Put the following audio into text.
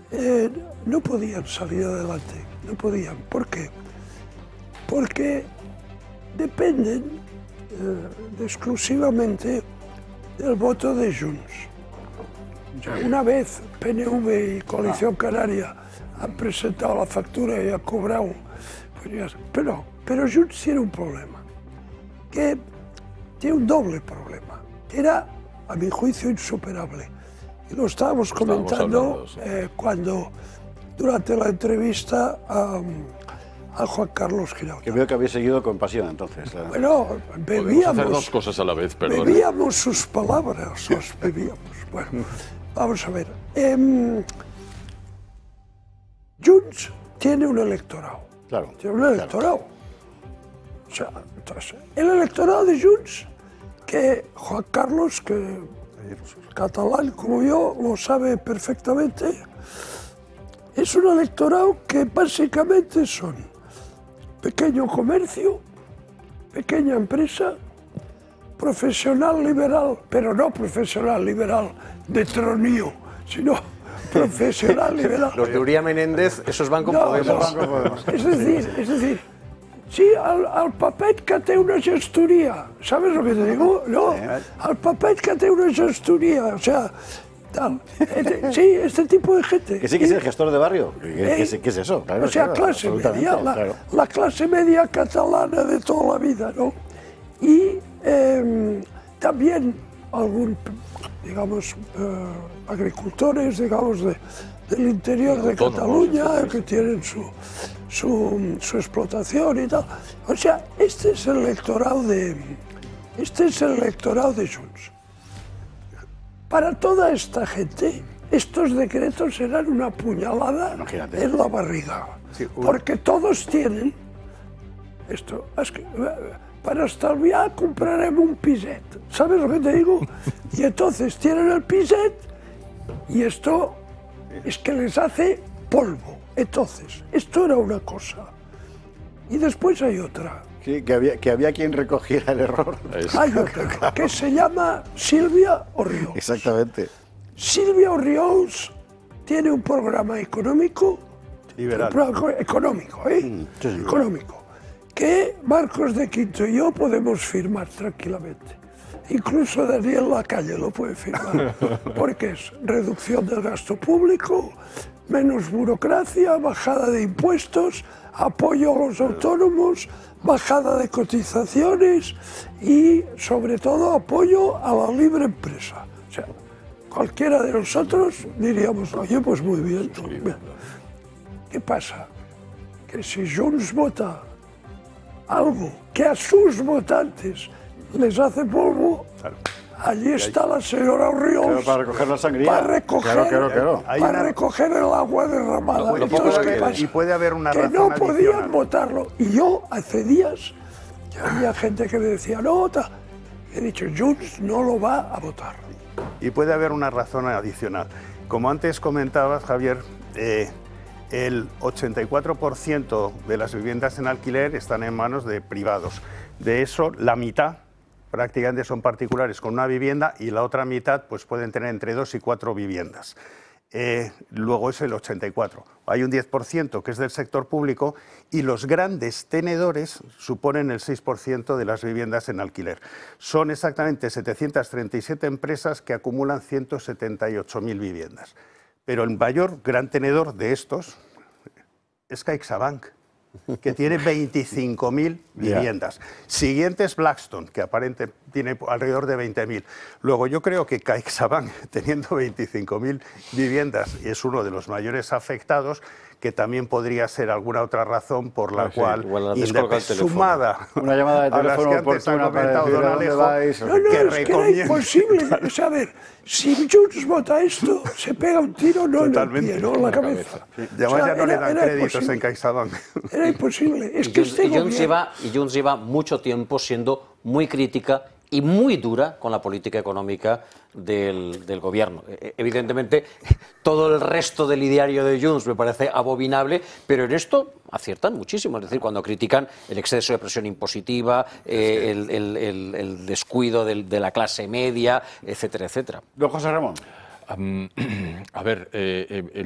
no podían salir adelante, no podían. ¿Por qué? Porque dependen exclusivamente del voto de Junts. Una vez PNV y Coalición Canaria han presentado la factura y han cobrado, pero Junts tiene un problema, que tiene un doble problema, que era, a mi juicio, insuperable. Y lo estábamos comentando cuando, durante la entrevista a Juan Carlos Girauta. Que veo que habéis seguido con pasión, entonces. Bueno, bebíamos... hacer dos cosas a la vez, perdón. Bebíamos sus palabras, los bebíamos. Bueno, vamos a ver. Junts tiene un electorado. Claro. Tiene un electorado. O sea, entonces, el electorado de Junts, que Juan Carlos, que es catalán como yo, lo sabe perfectamente, es un electorado que básicamente son pequeño comercio, pequeña empresa, profesional liberal, pero no profesional liberal de tronío, sino profesional liberal. Los de Uría Menéndez, esos van con Podemos. És a dir, sí, el papet que té una gestoria, ¿sabes lo que te digo? No, el papet que té una gestoria, o sea, tal. Sí, este tipo de gente. Que sí que es el gestor de barrio. ¿Qué es eso? Claro, o sea, claro, clase media, claro. la clase media catalana de toda la vida, ¿no? Y también algún, digamos, agricultores, digamos, del interior de Cataluña, que tienen su explotación y tal. O sea, este es el electorado de Junts. Para toda esta gente, estos decretos serán una puñalada en la barriga. Sí, porque todos tienen esto. Es que, para estalviar compraremos un piset. ¿Sabes lo que te digo? Y entonces tienen el piset y esto es que les hace polvo. Entonces, esto era una cosa. Y después hay otra. Sí, que había quien recogiera el error. Hay otra, que se llama Sílvia Orriols. Exactamente. Sílvia Orriols tiene un programa económico. Liberal. Económico, económico. Que Marcos de Quinto y yo podemos firmar tranquilamente. Incluso Daniel Lacalle lo puede firmar, porque es reducción del gasto público, menos burocracia, bajada de impuestos, apoyo a los autónomos, bajada de cotizaciones y, sobre todo, apoyo a la libre empresa. O sea, cualquiera de nosotros diríamos, oye, pues muy bien. ¿Qué pasa? Que si Junts vota algo que a sus votantes les hace polvo, allí está la señora Orriols para recoger la sangría. Para recoger el agua derramada. Y puede haber una que razón no adicional. podían votarlo. Y yo, hace días, ya había gente que me decía, no, he dicho, Junts no lo va a votar. Y puede haber una razón adicional. Como antes comentabas, Javier, el 84% de las viviendas en alquiler están en manos de privados. De eso, la mitad prácticamente son particulares con una vivienda y la otra mitad pues pueden tener entre 2 y 4 viviendas. Luego es el 84%. Hay un 10% que es del sector público y los grandes tenedores suponen el 6% de las viviendas en alquiler. Son exactamente 737 empresas que acumulan 178.000 viviendas. Pero el mayor gran tenedor de estos es CaixaBank, que tiene 25.000 viviendas. Siguiente es Blackstone, que aparentemente tiene alrededor de 20.000. Luego yo creo que CaixaBank, teniendo 25.000 viviendas, es uno de los mayores afectados, que también podría ser alguna otra razón por la cual, sumada una llamada de teléfono a las que antes ha comentado don Alejo, es que era imposible. O sea, a ver, si Junts vota esto, se pega un tiro no en el pie, no en la cabeza. Y además ya no le dan créditos en CaixaBank. Era imposible. Es que Junts lleva mucho tiempo siendo muy crítica y muy dura con la política económica del gobierno. Evidentemente, todo el resto del ideario de Junts me parece abominable, pero en esto aciertan muchísimo. Es decir, cuando critican el exceso de presión impositiva, el descuido de la clase media, etcétera, etcétera. Don José Ramón. A ver,